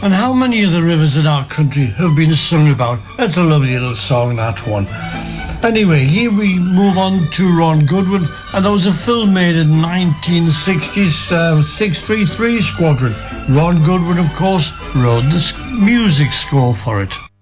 And how many of the rivers in our country have been sung about? That's a lovely little song, that one. Anyway, here we move on to Ron Goodwin, and there was a film made in 1960s, 633 Squadron. Ron Goodwin, of course, wrote the music score for it.